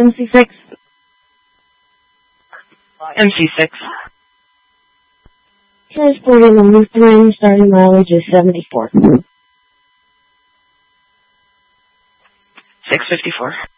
MC6. MC6. Transporting the Lutheran, starting mileage is 74. 654.